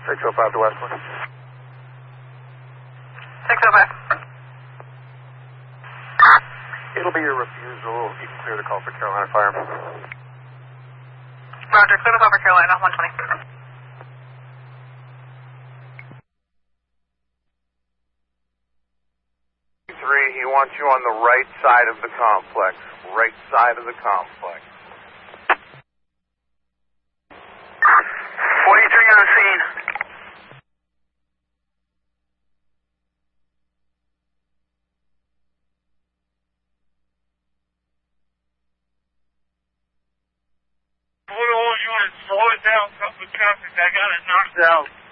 605 to Westwood. 605. It'll be your refusal. You can clear the call for Carolina Fire. Roger, clear the call for Carolina, 120. 3, he wants you on the right side of the complex. Right side of the complex. 43 on scene. You want to slow it down, something with traffic. I got it knocked out.